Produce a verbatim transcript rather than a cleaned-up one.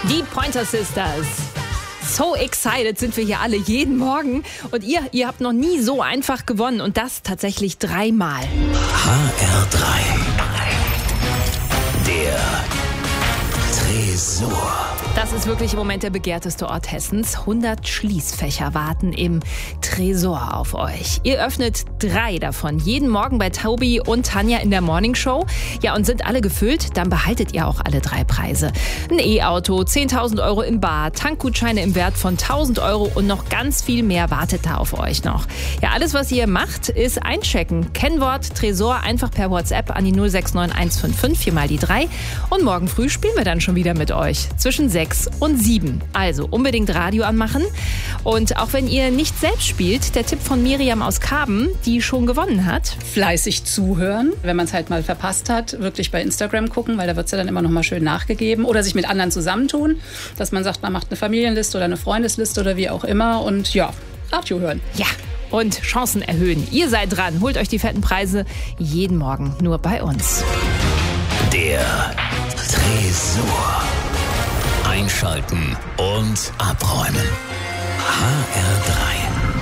Die Pointer Sisters. So excited sind wir hier alle jeden Morgen. Und ihr, ihr habt noch nie so einfach gewonnen. Und das tatsächlich dreimal. H R drei. Der Tresor. Das ist wirklich im Moment der begehrteste Ort Hessens. hundert Schließfächer warten im Tresor auf euch. Ihr öffnet drei davon jeden Morgen bei Tobi und Tanja in der Morningshow. Ja, und sind alle gefüllt, dann behaltet ihr auch alle drei Preise. Ein E-Auto, zehntausend Euro im Bar, Tankgutscheine im Wert von tausend Euro und noch ganz viel mehr wartet da auf euch noch. Ja, alles, was ihr macht, ist einchecken. Kennwort Tresor einfach per WhatsApp an die null sechs neun eins fünf fünf, vier mal die drei. Und morgen früh spielen wir dann schon wieder mit euch. Zwischen sechs und sieben. Also unbedingt Radio anmachen. Und auch wenn ihr nicht selbst spielt, der Tipp von Miriam aus Karben, die schon gewonnen hat. Fleißig zuhören, wenn man es halt mal verpasst hat, wirklich bei Instagram gucken, weil da wird es ja dann immer noch mal schön nachgegeben. Oder sich mit anderen zusammentun, dass man sagt, man macht eine Familienliste oder eine Freundesliste oder wie auch immer. Und ja, Radio hören. Ja, und Chancen erhöhen. Ihr seid dran. Holt euch die fetten Preise jeden Morgen nur bei uns. Der Tresor. Einschalten und abräumen. H R drei.